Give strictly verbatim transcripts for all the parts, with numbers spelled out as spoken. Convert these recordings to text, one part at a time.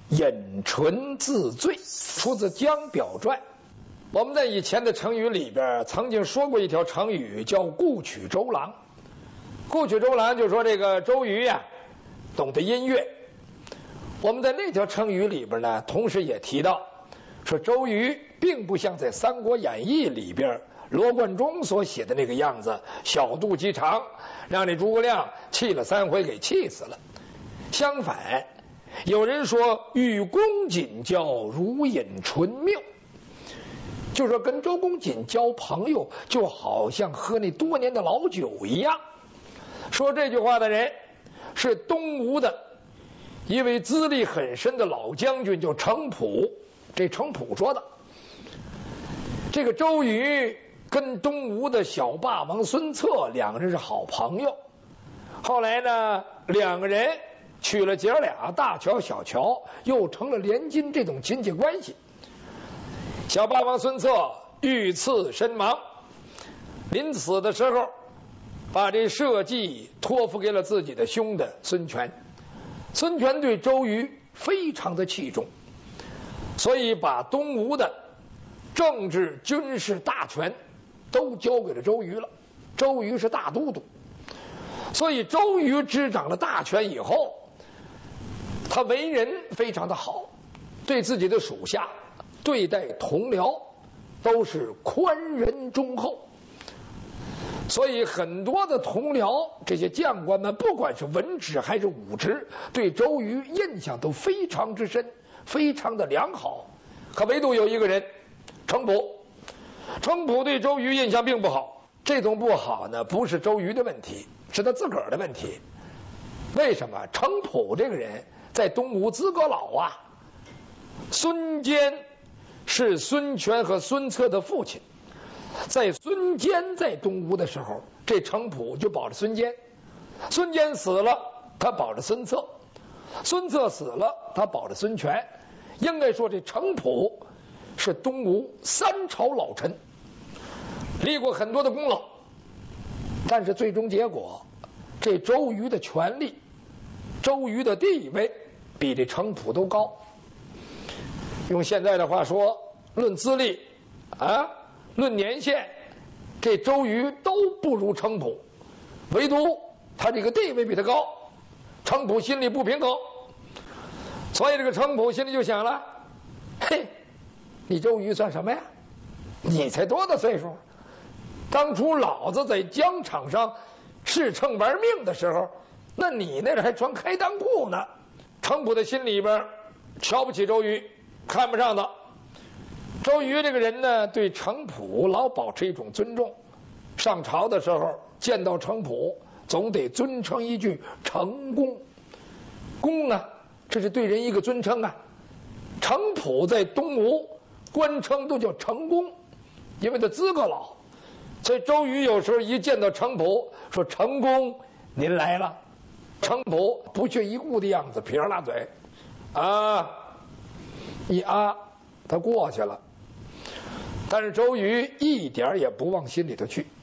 饮醇自醉，出自《江表传》。我们在以前的成语里边曾经说过一条成语，叫顾取周郎。顾取周郎就说这个周瑜呀、啊，懂得音乐。我们在那条成语里边呢，同时也提到，说周瑜并不像在《三国演义》里边罗贯中所写的那个样子，小肚鸡肠，让这诸葛亮气了三回给气死了。相反，有人说与公瑾交，如饮醇缪，就说跟周公瑾交朋友，就好像喝那多年的老酒一样。说这句话的人是东吴的一位资历很深的老将军，叫程普。这程普说的，这个周瑜跟东吴的小霸王孙策两个人是好朋友。后来呢，两个人娶了姐儿俩，大乔小乔，又成了连襟这种亲戚关系。小霸王孙策遇刺身亡，临死的时候把这社稷托付给了自己的兄弟孙权。孙权对周瑜非常的器重，所以把东吴的政治军事大权都交给了周瑜了。周瑜是大都督，所以周瑜执掌了大权以后，他为人非常的好，对自己的属下对待同僚都是宽仁忠厚。所以很多的同僚，这些将官们，不管是文职还是武职，对周瑜印象都非常之深，非常的良好。可唯独有一个人，程普，程普对周瑜印象并不好。这种不好呢，不是周瑜的问题，是他自个儿的问题。为什么？程普这个人在东吴资格老啊，孙坚是孙权和孙策的父亲。在孙坚在东吴的时候，这程普就保着孙坚，孙坚死了，他保着孙策，孙策死了，他保着孙权。应该说，这程普是东吴三朝老臣，立过很多的功劳。但是最终结果，这周瑜的权力，周瑜的地位比这程普都高。用现在的话说，论资历啊，论年限，这周瑜都不如程普，唯独他这个地位比他高，程普心里不平衡。所以这个程普心里就想了，嘿，你周瑜算什么呀？你才多大岁数？当初老子在疆场上驰骋玩命的时候，那你那还穿开裆裤呢。程普的心里边瞧不起周瑜，看不上他。周瑜这个人呢，对程普老保持一种尊重。上朝的时候见到程普，总得尊称一句程公。公啊，这是对人一个尊称啊。程普在东吴官称都叫程公，因为他资格老。所以周瑜有时候一见到程普，说程公您来了。程普不屑一顾的样子，撇着大嘴啊一啊，他过去了。但是周瑜一点也不往心里头去。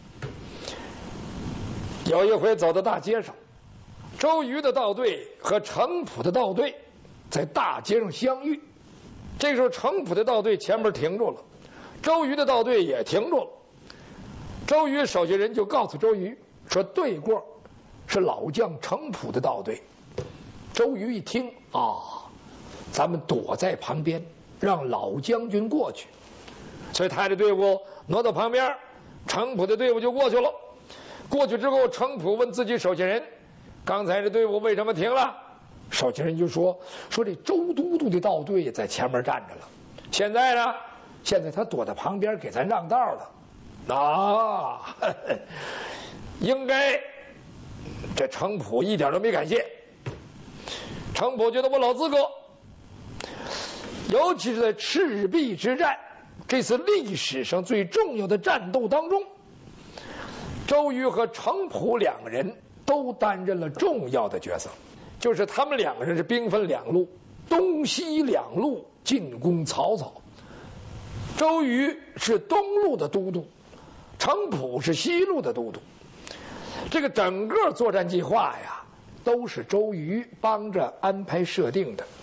有一回走到大街上，周瑜的道队和程普的道队在大街上相遇。这时候程普的道队前面停住了，周瑜的道队也停住了。周瑜手下人就告诉周瑜说，对过是老将程普的道队。周瑜一听啊，咱们躲在旁边，让老将军过去。所以他的队伍挪到旁边，程普的队伍就过去了。过去之后，程普问自己手下人，刚才这队伍为什么停了？手下人就说说这周都督的道队在前面站着了，现在呢，现在他躲在旁边给咱让道了。啊，呵呵，应该这程普一点都没感谢。程普觉得我老资格，尤其是在赤壁之战这次历史上最重要的战斗当中，周瑜和程普两个人都担任了重要的角色。就是他们两个人是兵分两路，东西两路进攻曹操。周瑜是东路的都督，程普是西路的都督。这个整个作战计划呀，都是周瑜帮着安排设定的。